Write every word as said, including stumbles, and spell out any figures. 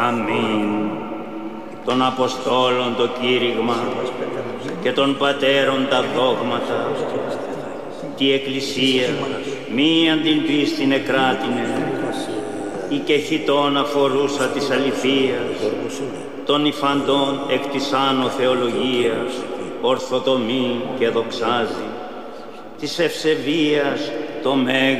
Αμήν. Των Αποστόλων το κήρυγμα και των Πατέρων τα δόγματα, τη Εκκλησία μίαν την πίστην εκράτηνε, η κεχητών αφορούσα της αληθείας, των υφαντών εκ της άνω θεολογίας, ορθοτομή και δοξάζει, της ευσεβίας το μέγα